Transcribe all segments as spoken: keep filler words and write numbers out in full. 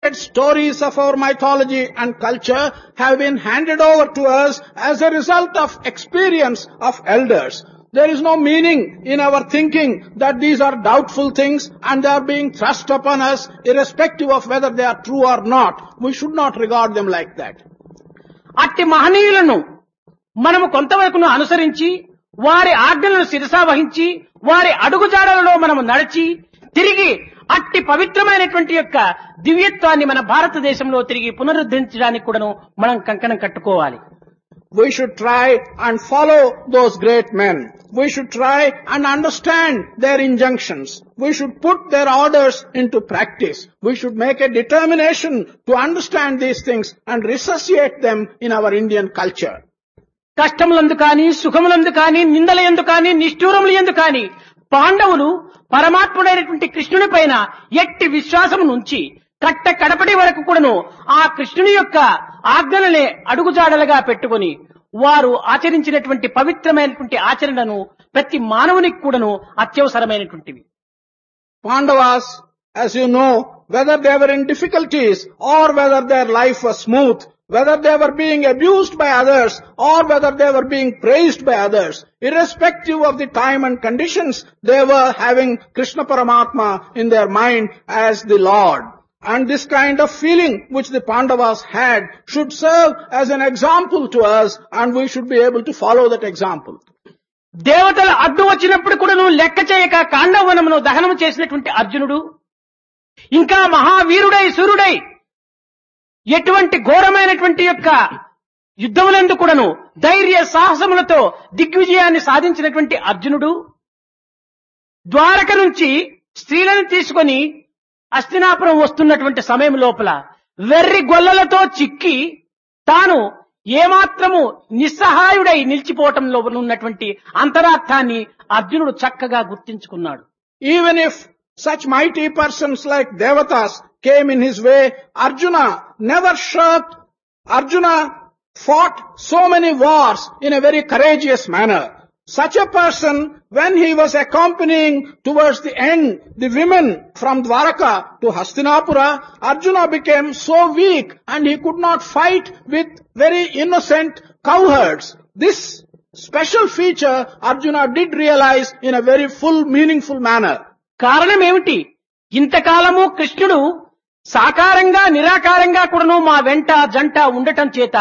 stories of our mythology and culture have been handed over to us as a result of experience of elders. There is no meaning in our thinking that these are doubtful things and they are being thrust upon us irrespective of whether they are true or not. We should not regard them like that. అట్టి మహనీయులను మనము కొంతవరకును అనుసరించి వారి ఆజ్ఞలను శిరసా వహించి వారి అడుగుజాడలలో మనము నడిచి తిరిగి అట్టి పవిత్రమైనటువంటి యొక్క దివ్యత్వాన్ని మన భారతదేశంలో తిరిగి పునరుద్ధరించడానికి కూడాను మనం కంకణం కట్టుకోవాలి. We should try and follow those great men. We should try and understand their injunctions. We should put their orders into practice. We should make a determination to understand these things and resuscitate them in our Indian culture. కష్టములందు కానీ సుఖములందు కానీ నిందలయందు కానీ నిష్ఠూరములందు కానీ పాండవులు పరమాత్ముడైనటువంటి కృష్ణుని పైన ఎట్టి విశ్వాసం నుంచి కట్ట కడపటి వరకు కూడాను ఆ కృష్ణుని యొక్క ఆజ్ఞలనే అడుగుజాడలుగా పెట్టుకొని వారు ఆచరించినటువంటి పవిత్రమైనటువంటి ఆచరణను ప్రతి మానవునికి కూడాను అత్యవసరమైనటువంటివి. Pandavas, as you know, whether they were in difficulties or whether their life was smooth, whether they were being abused by others or whether they were being praised by others, irrespective of the time and conditions, they were having Krishna Paramatma in their mind as the Lord. And this kind of feeling which the Pandavas had should serve as an example to us, and we should be able to follow that example. దేవతలు అడ్డు వచ్చినప్పుడు కూడాను లెక్క చేయక కాండవనమును దహనం చేసినటువంటి అర్జునుడు, ఇంకా మహావీరుడై సూర్యుడై ఎటువంటి ఘోరమైనటువంటి యొక్క యుద్ధములందు కూడాను ధైర్య సాహసములతో దిగ్విజయాన్ని సాధించినటువంటి అర్జునుడు, ద్వారక నుంచి స్త్రీలను తీసుకొని హస్తినాపురం వస్తున్నటువంటి సమయం లోపల వెర్రి గొల్లలతో చిక్కి తాను ఏమాత్రము నిస్సహాయుడై నిలిచిపోవటంలో ఉన్నటువంటి అంతరార్థాన్ని అర్జునుడు చక్కగా గుర్తించుకున్నాడు. Even if such mighty persons like Devatas came in his way, Arjuna never shirked. Arjuna fought so many wars in a very courageous manner. Such a person, when he was accompanying towards the end the women from Dwaraka to Hastinapura, Arjuna became so weak and he could not fight with very innocent cowherds. This special feature Arjuna did realize in a very full, meaningful manner. కారణం ఏమిటి? ఇంతకాలము కృష్ణుడు సాకారంగా నిరాకారంగా కూడాను మా వెంట జంట ఉండటం చేత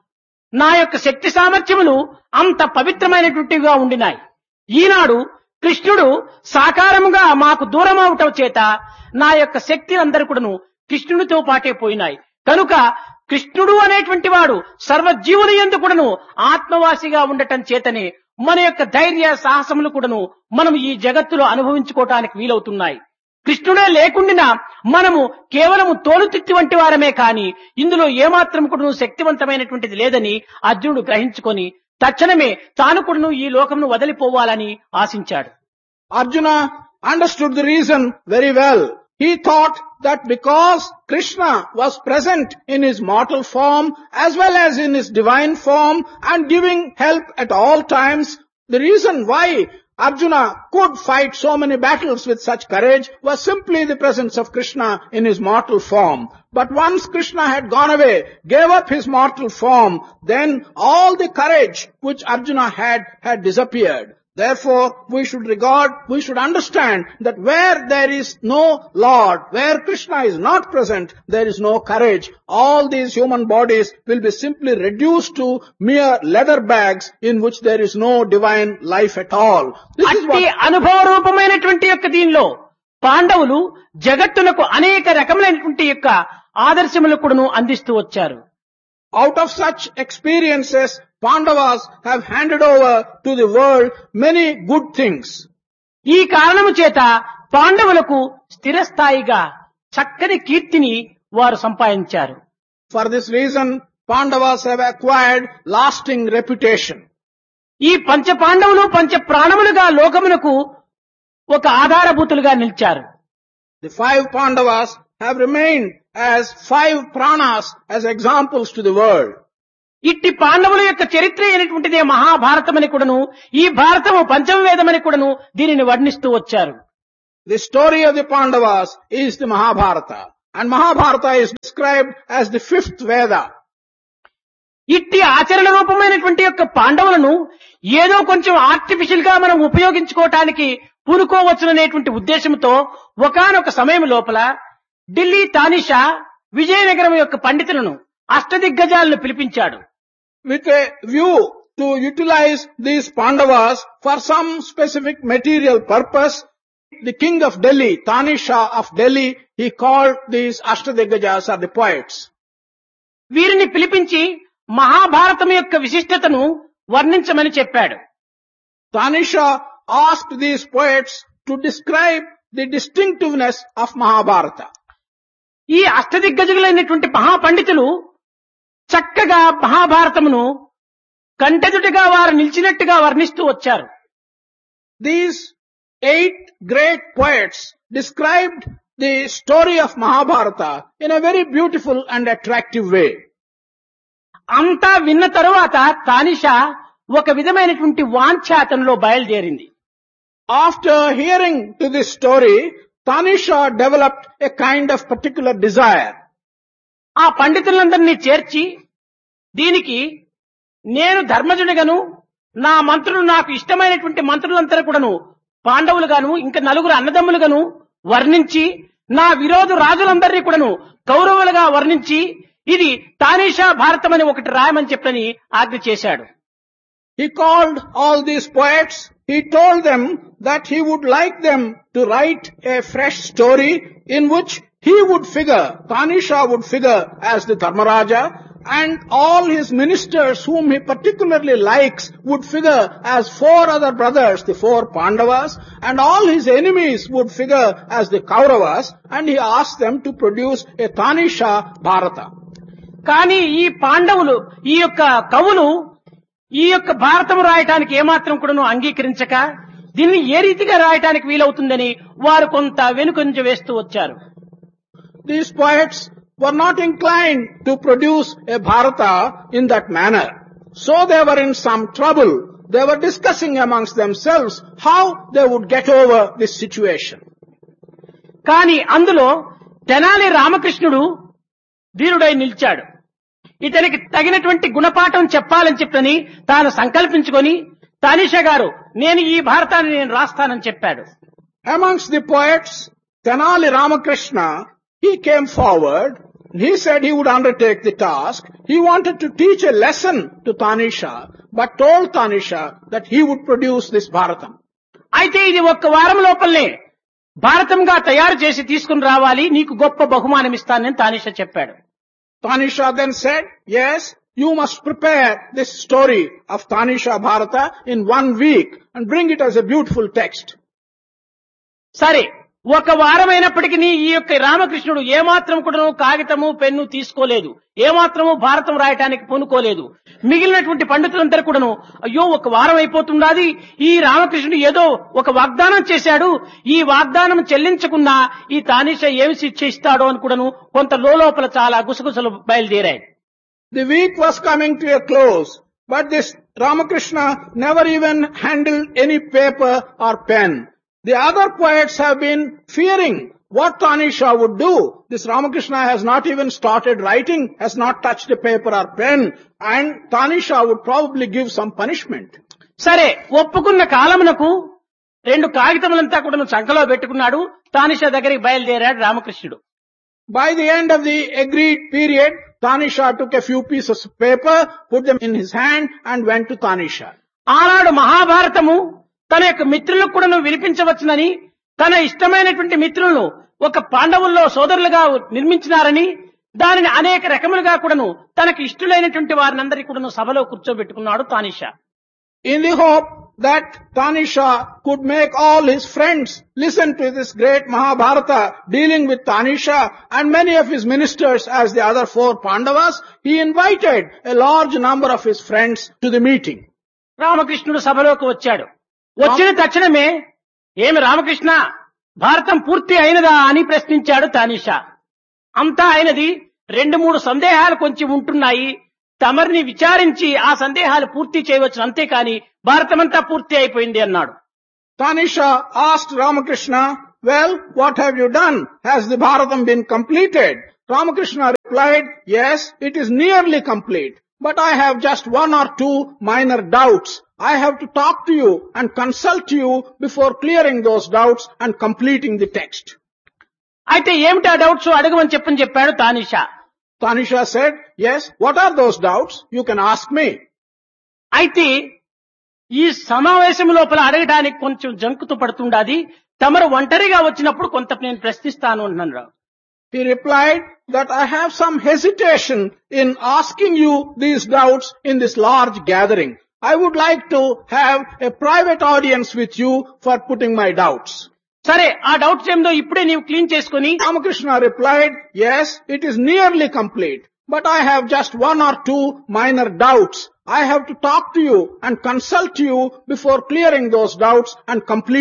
నా యొక్క శక్తి సామర్థ్యములు అంత పవిత్రమైనటువంటివిగా ఉండినాయి. ఈనాడు కృష్ణుడు సాకారముగా మాకు దూరం అవటం చేత నా యొక్క శక్తి అందరూ కూడాను కృష్ణుడితో పాటే పోయినాయి. కనుక కృష్ణుడు అనేటువంటి వాడు సర్వజీవుల యందు కూడాను ఆత్మవాసిగా ఉండటం చేతనే మన యొక్క ధైర్య సాహసములు కూడాను మనం ఈ జగత్తులో అనుభవించుకోవటానికి వీలవుతున్నాయి. కృష్ణుడే లేకుండినా మనము కేవలము తోలుతిత్తి వంటి వారమే కాని ఇందులో ఏమాత్రం కూడా శక్తివంతమైనటువంటిది లేదని అర్జునుడు గ్రహించుకొని తక్షణమే తాను కూడా ఈ లోకమును వదిలిపోవాలని ఆశించాడు. Arjuna understood the reason very well. He thought that because Krishna was present in his mortal form as well as in his divine form and giving help at all times, the reason why Arjuna could fight so many battles with such courage was simply the presence of Krishna in his mortal form. But once Krishna had gone away, gave up his mortal form, then all the courage which Arjuna had had disappeared. Therefore, we should regard, we should understand that where there is no Lord, where Krishna is not present, there is no courage. All these human bodies will be simply reduced to mere leather bags in which there is no divine life at all. This is what అనుభవ రూపమైనటువంటి యొక్క దీనిలో పాండవులు జగత్తునకు అనేక రకములైనటువంటి యొక్క ఆదర్శములు కూడాను అందిస్తూ వచ్చారు. Out of such experiences, Pandavas have handed over to the world many good things. ఈ కారణము చేత పాండవులకు స్థిరస్థాయిగా చక్కని కీర్తిని వారు సంపాదించారు. For this reason, Pandavas have acquired lasting reputation. ఈ పంచ పాండవులు పంచ ప్రాణములుగా లోకమునకు ఒక ఆధారభూతులుగా నిలిచారు. The five Pandavas have remained as five pranas as examples to the world. ఇట్టి పాండవుల యొక్క చరిత్ర అయినటువంటిదే మహాభారతమని కూడాను ఈ భారతము పంచమవేదమని కూడాను దీనిని వర్ణిస్తూ వచ్చారు. The story of the Pandavas is the Mahabharata, And Mahabharata is described as the fifth Veda. ఇట్టి ఆచరణ రూపమైనటువంటి యొక్క పాండవులను ఏదో కొంచెం ఆర్టిఫిషియల్ గా మనం ఉపయోగించుకోవటానికి పూనుకోవచ్చుననేటువంటి ఉద్దేశంతో ఒకానొక సమయం లోపల ఢిల్లీ తానిషా విజయనగరం యొక్క పండితులను అష్టదిగ్గజాలను పిలిపించాడు. With a view to utilize these Pandavas for some specific material purpose, the king of Delhi, Tanisha of Delhi, he called these Ashtadiggajs or the poets. వీరిని పిలిపించి మహాభారతం యొక్క విశిష్టతను వర్ణించమని చెప్పాడు. Tanisha asked these poets to describe the distinctiveness of Mahabharata. ఈ అష్టదిగ్గజులైనటువంటి మహాపండితులు చక్కగా మహాభారతమును కంటెదుటిగా వారు నిలిచినట్టుగా వర్ణిస్తూ వచ్చారు. These eight great poets described the story of Mahabharata in a very beautiful and attractive way. అంతా విన్న తరువాత తానిషా ఒక విధమైనటువంటి వాంఛ అతనిలో బయలుదేరింది. After hearing to this story, Tanisha developed a kind of particular desire. ఆ పండితులందరినీ చేర్చి దీనికి నేను ధర్మజునిగాను నా మంత్రులు నాకు ఇష్టమైనటువంటి మంత్రులందరూ కూడాను పాండవులుగాను ఇంకా నలుగురు అన్నదమ్ములుగాను వర్ణించి నా విరోధు రాజులందరినీ కూడాను కౌరవులుగా వర్ణించి ఇది తానిషా భారతం అని ఒకటి రాయమని చెప్పని ఆజ్ఞ చేశాడు. He called all these poets. He told them that he would like them to write a fresh story in which he would figure, Tanisha would figure as the Dharmaraja, and all his ministers whom he particularly likes would figure as four other brothers, the four Pandavas, and all his enemies would figure as the Kauravas, and he asked them to produce a Tanisha Bharata. కానీ ఈ పాండవులు ఈ యొక్క కవులు ఈ యొక్క భారతం రాయటానికి ఏమాత్రం కూడాను అంగీకరించక దీన్ని ఏ రీతిగా రాయటానికి వీలవుతుందని వారు కొంత వెనుకంజ వేస్తూ వచ్చారు. These poets were not inclined to produce a Bharata in that manner. So they were in some trouble. They were discussing amongst themselves how they would get over this situation. కానీ అందులో తెనాలి రామకృష్ణుడు ధీరుడై నిలిచాడు. ఇతనికి తగినటువంటి గుణపాఠం చెప్పాలని చెప్పని తాను సంకల్పించుకొని తానిషా గారు నేను ఈ భారతాన్ని నేను రాస్తానని చెప్పాడు. Amongst the poets, Tenali Ramakrishna, he came forward. He said he would undertake the task. He wanted to teach a lesson to Tanisha, but told Tanisha that he would produce this Bharatam. అయితే ఇది ఒక్క వారం లోపలనే భారతంగా తయారు చేసి తీసుకుని రావాలి, నీకు గొప్ప బహుమానం ఇస్తానని తానిషా చెప్పాడు. Tanisha then said, yes, you must prepare this story of Tanisha Bharata in one week and bring it as a beautiful text. సరే, ఒక వారమైనప్పటికీ ఈ యొక్క రామకృష్ణుడు ఏమాత్రం కూడా కాగితము పెన్ను తీసుకోలేదు, ఏమాత్రము భారతం రాయటానికి పూనుకోలేదు. మిగిలినటువంటి పండితులందరూ కూడాను అయ్యో ఒక వారం అయిపోతున్నది, ఈ రామకృష్ణుడు ఏదో ఒక వాగ్దానం చేశాడు, ఈ వాగ్దానం చెల్లించకున్నా ఈ తానిషా ఏమి శిక్ష ఇస్తాడో అని కూడాను కొంత లోపల చాలా గుసగుసలు బయలుదేరాయి. The week was coming to a close, but this Ramakrishna never even handled any paper or pen. The other poets have been fearing what Tanisha would do. This Ramakrishna has not even started writing, has not touched a paper or pen, and Tanisha would probably give some punishment. సరే, ఒప్పుకున్న కాలమునకు రెండు కాగితములంతా కూడా చంకలో పెట్టుకున్నాడు. తానిషా దగ్గరికి బయలుదేరాడు రామకృష్ణుడు. By the end of the agreed period, Tanisha took a few pieces of paper, put them in his hand, and went to Tanisha. ఆనాడు మహాభారతము తన యొక్క మిత్రులకు కూడా వినిపించవచ్చునని, తన ఇష్టమైనటువంటి మిత్రులను ఒక పాండవుల్లో సోదరులుగా నిర్మించినారని, దానిని అనేక రకములుగా కూడాను తనకు ఇష్టలైనటువంటి వారినందరికీ కూడాను సభలో కూర్చోబెట్టుకున్నాడు Tanisha. In the hope that Tanisha could make all his friends listen to this great Mahabharata dealing with Tanisha and many of his ministers as the other four Pandavas, he invited a large number of his friends to the meeting. రామకృష్ణుడు సభలోకి వచ్చాడు. వచ్చిన తక్షణమే ఏమి రామకృష్ణ భారతం పూర్తి అయినదా అని ప్రశ్నించాడు తానిషా. అంతా అయినది, రెండు మూడు సందేహాలు కొంచెం ఉంటున్నాయి, తమరిని విచారించి ఆ సందేహాలు పూర్తి చేయవచ్చు, అంతేకాని భారతమంతా పూర్తి అయిపోయింది అన్నాడు. Tanisha asked Ramakrishna well, what have you done? Has the Bharatam been completed? Ramakrishna replied, yes, it is nearly complete, but I have just one or two minor doubts. I have to talk to you and consult you before clearing those doubts and completing the text. అయితే ఏమిటి ఆ doubts అడగమని చెప్పని చెప్పాడు Tanisha. Tanisha said, yes, what are those doubts? You can ask me. అయితే ఈ సమావేశం లోపల అడగడానికి కొంచెం జంకుతూ పడుతుండాది. తమరు ఒంటరిగా వచ్చినప్పుడు కొంత నేను ప్రశ్నిస్తాను అన్నాను. He replied that I have some hesitation in asking you these doubts in this large gathering. I would like to have a private audience with you for putting my doubts. సరే, ఆ డౌట్స్ ఏమిటో ఇప్పుడే నీవు clean చేసుకుని. Ramakrishna replied, yes, it is nearly complete, but I have just one or two minor doubts. I have to talk to you and consult you before clearing those doubts and complete